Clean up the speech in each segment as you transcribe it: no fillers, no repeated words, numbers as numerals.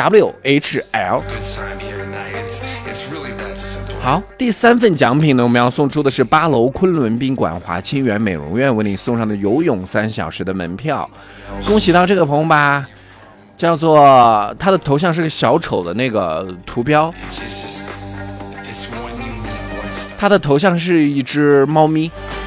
WHL。好，第3份奖品呢，我们要送出的是8楼昆仑宾馆华清源美容院为你送上的游泳3小时的门票。恭喜到这个朋友吧，叫做他的头像是个小丑的那个图标，他的头像是一只猫咪。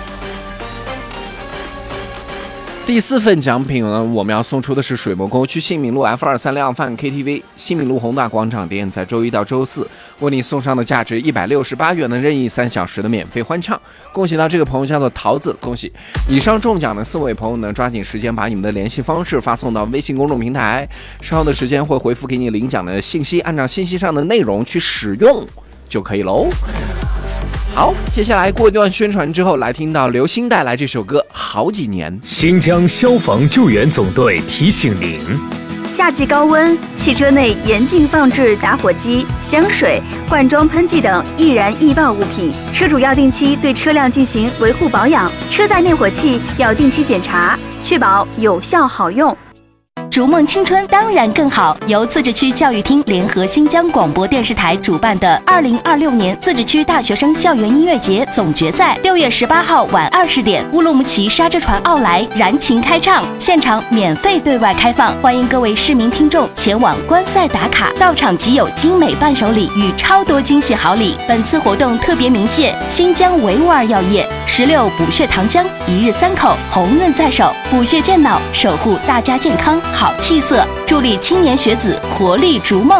第4份奖品呢，我们要送出的是水墨沟区信民路 F23量贩 KTV 信民路宏大广场店，在周一到周四为你送上的价值168元的任意3小时的免费欢唱。恭喜到这个朋友叫做桃子，恭喜！以上中奖的4位朋友呢，抓紧时间把你们的联系方式发送到微信公众平台，稍后的时间会回复给你领奖的信息，按照信息上的内容去使用就可以喽。好，接下来过一段宣传之后，来听到刘星带来这首歌《好几年》。 新疆消防救援总队提醒您： 夏季高温，汽车内严禁放置打火机、香水、罐装喷剂等易燃易爆物品。车主要定期对车辆进行维护保养，车载灭火器要定期检查，确保有效好用。逐梦青春当然更好，由自治区教育厅联合新疆广播电视台主办的2026年自治区大学生校园音乐节总决赛，6月18号晚20点，乌鲁木齐沙之船奥莱燃情开唱，现场免费对外开放，欢迎各位市民听众前往观赛打卡，到场即有精美伴手礼与超多惊喜好礼。本次活动特别鸣谢新疆维吾尔药业、16补血糖浆、1日3口、红润在手，补血健脑，守护大家健康好气色，助力青年学子活力逐梦。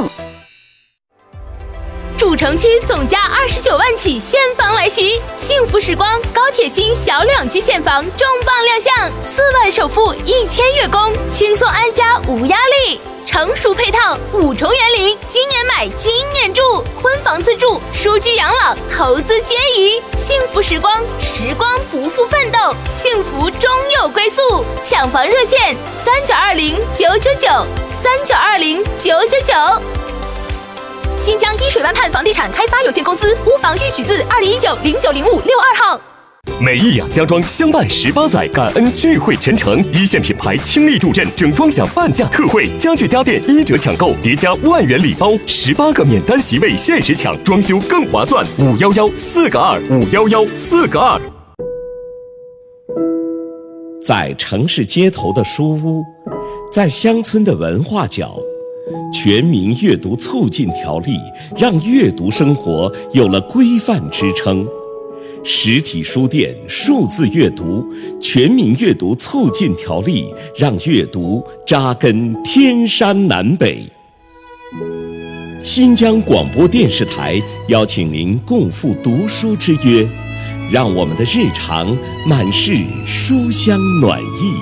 主城区总价29万起现房来袭，幸福时光高铁新小2居现房重磅亮相，4万首付1000月供，轻松安家无压力。成熟配套5重园林，今年买今年住，婚房自住、舒居养老、投资皆宜。幸福时光，时光不负奋斗，幸福终有归宿。抢房热线3920-999，3920-999。新疆依水湾畔房地产开发有限公司，屋房预许字2019-0905-62号。 美意雅家装相伴18载，感恩聚会全程，一线品牌倾力助阵，整装享半价特惠，家具家电1折抢购，叠加万元礼包，18个免单席位限时抢，装修更划算。511-4个2，511-4个2。 在城市街头的书屋，在乡村的文化角，全民阅读促进条例让阅读生活有了规范支撑。实体书店数字阅读全民阅读促进条例让阅读扎根天山南北。新疆广播电视台邀请您共赴读书之约，让我们的日常满是书香暖意。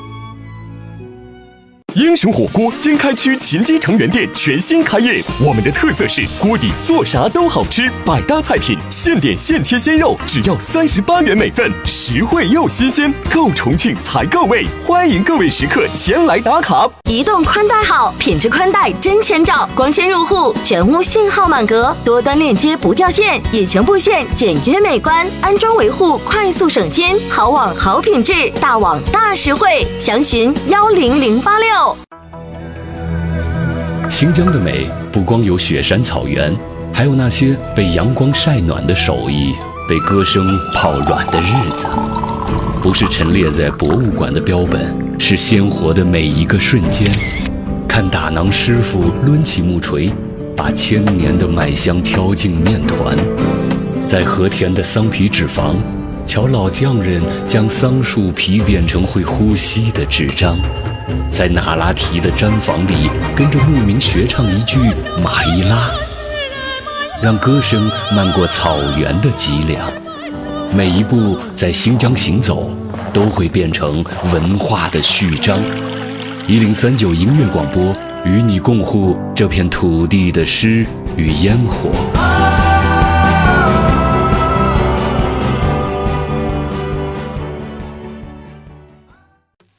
英雄火锅经开区秦基城原店全新开业，我们的特色是锅底做啥都好吃，百搭菜品，现点现切鲜肉，只要38元每份，实惠又新鲜，够重庆才够味，欢迎各位食客前来打卡。 移动宽带好，品质宽带真千兆，光纤入户，全屋信号满格，多端链接不掉线，隐形布线简约美观，安装维护快速省心，好网好品质，大网大实惠，详询10086。 新疆的美不光有雪山草原，还有那些被阳光晒暖的手艺，被歌声泡软的日子。不是陈列在博物馆的标本，是鲜活的每一个瞬间。看打囊师傅抡起木锤，把1000年的麦香敲进面团。在和田的桑皮纸坊，瞧老匠人将桑树皮变成会呼吸的纸张。在那拉提的毡房里，跟着牧民学唱一句马伊拉，让歌声漫过草原的脊梁。每一步在新疆行走，都会变成文化的序章。1039音乐广播与你共护这片土地的诗与烟火。